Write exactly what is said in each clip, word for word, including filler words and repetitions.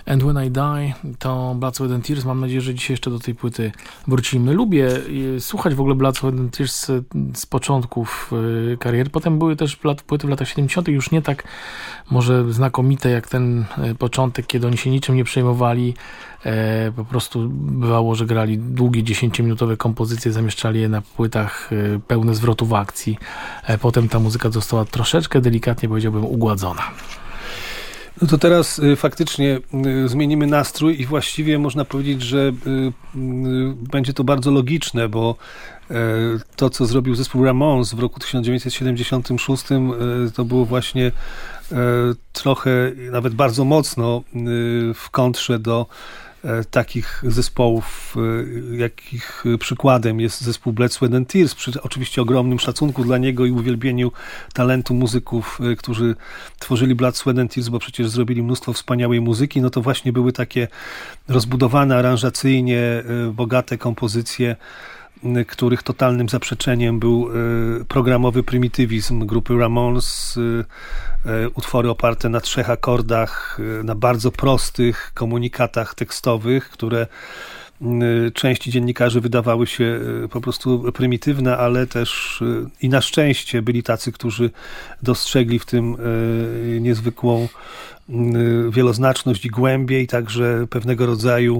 And When I Die to Blood, Sweat and Tears. Mam nadzieję, że dzisiaj jeszcze do tej płyty wrócimy. Lubię słuchać w ogóle Blood, Sweat and Tears z, z początków kariery. Potem były też płyty w latach siedemdziesiątych już nie tak może znakomite jak ten początek, kiedy oni się niczym nie przejmowali. E, po prostu bywało, że grali długie dziesięciominutowe kompozycje, zamieszczali je na płytach e, pełne zwrotów akcji. E, potem ta muzyka została troszeczkę, delikatnie powiedziałbym, ugładzona. No to teraz y, faktycznie y, zmienimy nastrój i właściwie można powiedzieć, że y, y, będzie to bardzo logiczne, bo y, to, co zrobił zespół Ramones w roku tysiąc dziewięćset siedemdziesiątym szóstym y, to było właśnie y, trochę, nawet bardzo mocno y, w kontrze do takich zespołów, jakich przykładem jest zespół Blood, Sweat and Tears, przy oczywiście ogromnym szacunku dla niego i uwielbieniu talentu muzyków, którzy tworzyli Blood, Sweat and Tears, bo przecież zrobili mnóstwo wspaniałej muzyki, no to właśnie były takie rozbudowane aranżacyjnie, bogate kompozycje, których totalnym zaprzeczeniem był programowy prymitywizm grupy Ramones, utwory oparte na trzech akordach, na bardzo prostych komunikatach tekstowych, które części dziennikarzy wydawały się po prostu prymitywne, ale też i na szczęście byli tacy, którzy dostrzegli w tym niezwykłą wieloznaczność i głębię i także pewnego rodzaju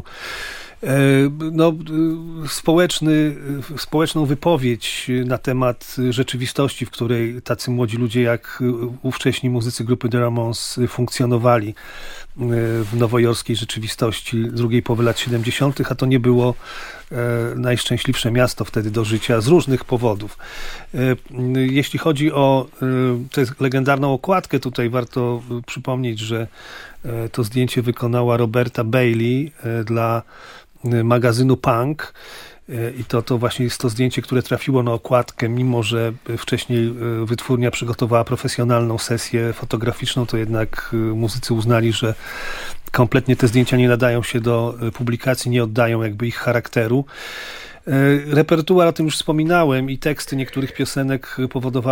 no, społeczny, społeczną wypowiedź na temat rzeczywistości, w której tacy młodzi ludzie jak ówcześni muzycy grupy The Ramones funkcjonowali w nowojorskiej rzeczywistości drugiej połowy lat siedemdziesiątych, a to nie było najszczęśliwsze miasto wtedy do życia z różnych powodów. Jeśli chodzi o tę legendarną okładkę, tutaj warto przypomnieć, że to zdjęcie wykonała Roberta Bailey dla magazynu Punk i to, to właśnie jest to zdjęcie, które trafiło na okładkę, mimo że wcześniej wytwórnia przygotowała profesjonalną sesję fotograficzną, to jednak muzycy uznali, że kompletnie te zdjęcia nie nadają się do publikacji, nie oddają jakby ich charakteru. Repertuar, o tym już wspominałem, i teksty niektórych piosenek powodowały